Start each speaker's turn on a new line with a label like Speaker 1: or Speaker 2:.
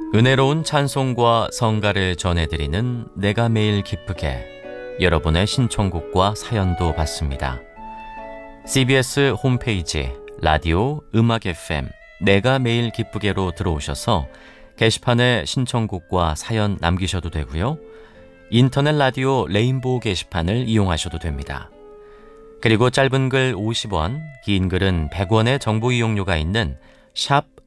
Speaker 1: 은혜로운 찬송과 성가를 전해드리는 내가 매일 기쁘게, 여러분의 신청곡과 사연도 받습니다. CBS 홈페이지 라디오 음악 FM 내가 매일 기쁘게로 들어오셔서 게시판에 신청곡과 사연 남기셔도 되고요. 인터넷 라디오 레인보우 게시판을 이용하셔도 됩니다. 그리고 짧은 글 50원, 긴 글은 100원의 정보 이용료가 있는 샵